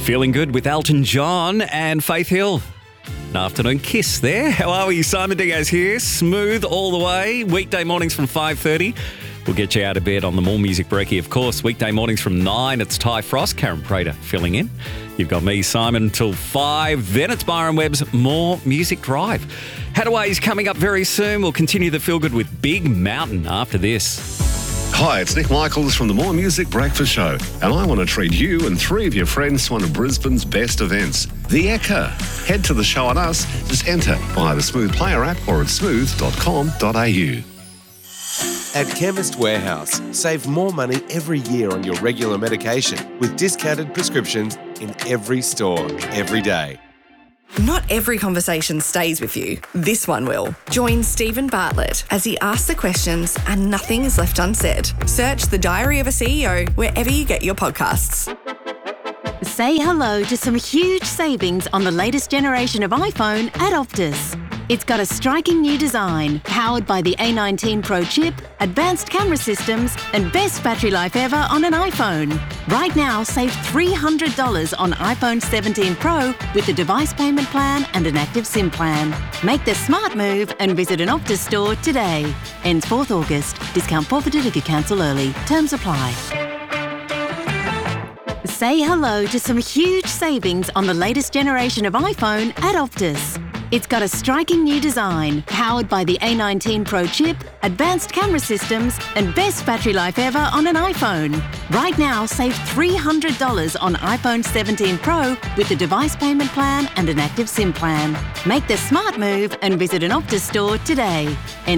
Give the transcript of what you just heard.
Feeling good with Elton John and Faith Hill. An afternoon kiss there. How are we? Simon Diaz here. Smooth all the way. Weekday mornings from 5:30. We'll get you out of bed on the More Music Brekkie, of course. Weekday mornings from 9, it's Ty Frost, Karen Prater filling in. You've got me, Simon, till 5. Then it's Byron Webb's More Music Drive. Hadaway's coming up very soon. We'll continue the feel good with Big Mountain after this. Hi, it's Nick Michaels from the More Music Breakfast Show, and I want to treat you and 3 of your friends to one of Brisbane's best events, the Ekka. Head to the show on us, just enter via the Smooth Player app or at smooth.com.au. At Chemist Warehouse, save more money every year on your regular medication with discounted prescriptions in every store, every day. Not every conversation stays with you. This one will. Join Stephen Bartlett as he asks the questions and nothing is left unsaid. Search The Diary of a CEO wherever you get your podcasts. Say hello to some huge savings on the latest generation of iPhone at Optus. It's got a striking new design, powered by the A19 Pro chip, advanced camera systems, and best battery life ever on an iPhone. Right now, save $300 on iPhone 17 Pro with a device payment plan and an active SIM plan. Make the smart move and visit an Optus store today. Ends 4th August. Discount forfeited if you cancel early. Terms apply. Say hello to some huge savings on the latest generation of iPhone at Optus. It's got a striking new design, powered by the A19 Pro chip, advanced camera systems, and best battery life ever on an iPhone. Right now, save $300 on iPhone 17 Pro with a device payment plan and an active SIM plan. Make the smart move and visit an Optus store today.